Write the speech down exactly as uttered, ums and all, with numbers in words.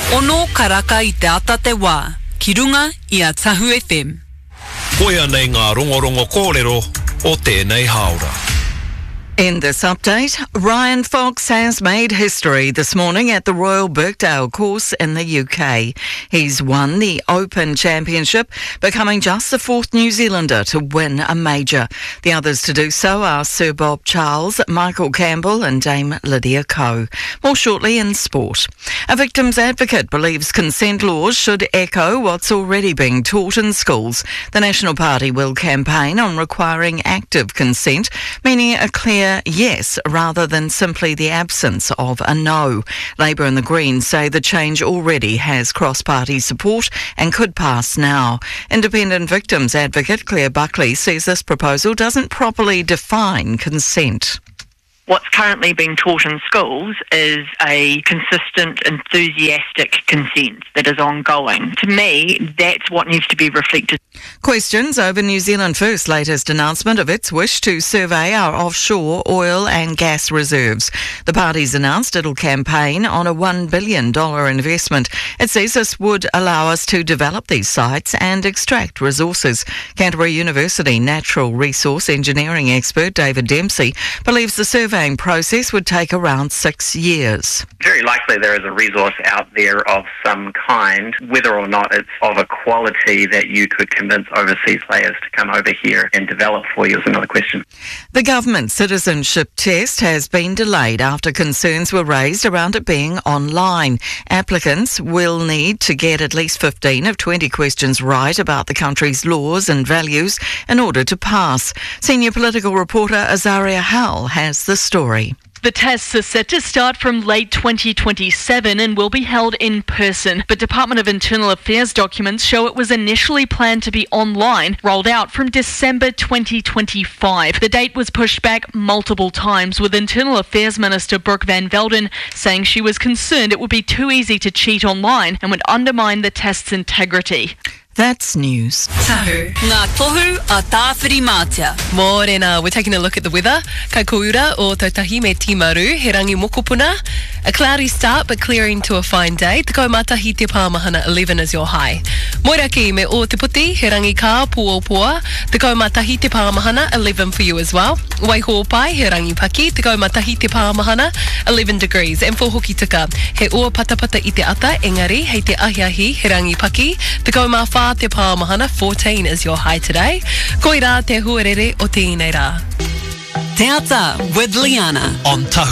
Ono karaka I te ata te wā, ki runga I a Tahu F M. Koia nei ngā rongorongo kōrero o tēnei haora. In this update, Ryan Fox has made history this morning at the Royal Birkdale course in the U K. He's won the Open Championship, becoming just the fourth New Zealander to win a major. The others to do so are Sir Bob Charles, Michael Campbell and Dame Lydia Ko. More shortly in sport. A victims advocate believes consent laws should echo what's already being taught in schools. The National Party will campaign on requiring active consent, meaning a clear yes rather than simply the absence of a no. Labour and the Greens say the change already has cross-party support and could pass now. Independent victims advocate Claire Buckley says this proposal doesn't properly define consent. What's currently being taught in schools is a consistent, enthusiastic consent that is ongoing. To me, that's what needs to be reflected. Questions over New Zealand First's latest announcement of its wish to survey our offshore oil and gas reserves. The party's announced it'll campaign on a one billion dollars investment. It says this would allow us to develop these sites and extract resources. Canterbury University natural resource engineering expert David Dempsey believes the survey process would take around six years. Very likely there is a resource out there of some kind. Whether or not it's of a quality that you could convince overseas players to come over here and develop for you is another question. The government citizenship test has been delayed after concerns were raised around it being online. Applicants will need to get at least fifteen of twenty questions right about the country's laws and values in order to pass. Senior political reporter Azaria Howell has the story. The tests are set to start from late twenty twenty-seven and will be held in person, but Department of Internal Affairs documents show it was initially planned to be online, rolled out from December twenty twenty-five. The date was pushed back multiple times, with Internal Affairs Minister Brooke Van Velden saying she was concerned it would be too easy to cheat online and would undermine the test's integrity. That's news. Tahu, ngā tohu a tāwhiri mātia. Mōrena, we're taking a look at the weather. Kai koura o Tautahi me Timaru, he rangi mokopuna. A cloudy start but clearing to a fine day. Te kaumatahi te pāmahana, eleven is your high. Moiraki me o te puti, he rangi ka puopua. Te kaumatahi te pāmahana, eleven for you as well. Waihopai, he rangi paki. Te kaumatahi te pāmahana, eleven degrees. And for Hokitika, he ua patapata i te ata, engari, hei te ahiahi, he rangi paki. Te kaumawha te pāmahana, fourteen is your high today. Koira te huarere o te inei rā. Te ata with Liana. On Tahu